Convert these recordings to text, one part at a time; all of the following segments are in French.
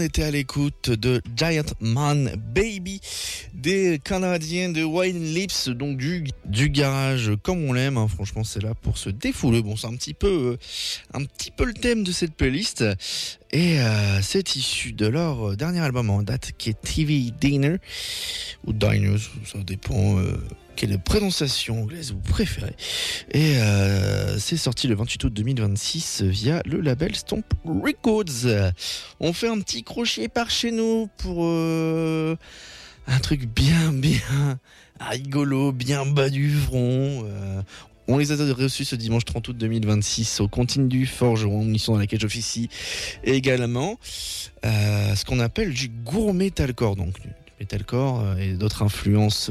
était à l'écoute de Giant Man Baby des Canadiens de Wine Lips, donc du garage comme on l'aime, hein. Franchement c'est là pour se défouler. Bon, c'est un petit peu le thème de cette playlist et c'est issu de leur dernier album en date qui est TV Dinner ou Diners, ça dépend quelle prononciation anglaise vous préférez. Et c'est sorti le 28 août 2026 via le label Stomp Records. On fait un petit crochet par chez nous pour un truc bien rigolo, bien bas du front. On les a reçus ce dimanche 30 août 2026 au Contine du Forgeron, une mission dans laquelle j'officie également. Ce qu'on appelle du gourmet metalcore, donc metalcore et d'autres influences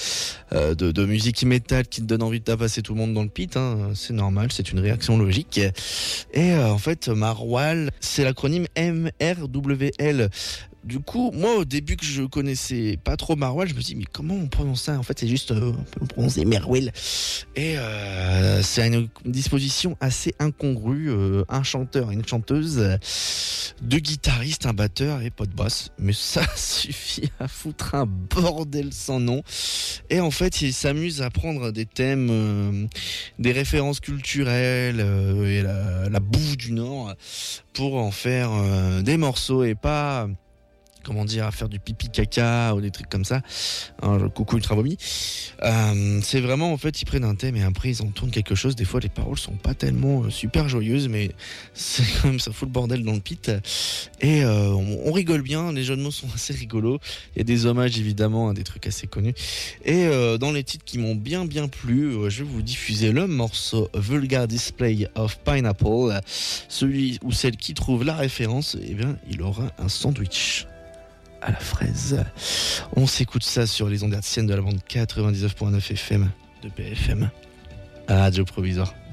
de musique metal qui te donnent envie de tapasser tout le monde dans le pit, hein. C'est normal, c'est une réaction logique. Et en fait, Marwal, c'est l'acronyme MRWL. Du coup, moi, au début que je connaissais pas trop Marwal, je me dis mais comment on prononce ça ? En fait, c'est juste on peut prononcer Merwell. Et c'est une disposition assez incongrue, un chanteur et une chanteuse, deux guitaristes, un batteur et pas de basse. Mais ça suffit à foutre un bordel sans nom. Et en fait, ils s'amusent à prendre des thèmes, des références culturelles et la bouffe du Nord pour en faire des morceaux et pas... à faire du pipi caca ou des trucs comme ça. Coucou Ultra Vomi. C'est vraiment, en fait, ils prennent un thème et après ils en tournent quelque chose. Des fois, les paroles sont pas tellement super joyeuses, mais c'est quand même, ça fout le bordel dans le pit. Et on rigole bien, les jeux de mots sont assez rigolos. Il y a des hommages évidemment à des trucs assez connus. Et dans les titres qui m'ont bien plu, je vais vous diffuser le morceau Vulgar Display of Pineapple. Celui ou celle qui trouve la référence, eh bien, il aura un sandwich à la fraise. On s'écoute ça sur les ondes hertziennes de la bande 99.9 FM de BFM. Radio Provisoire.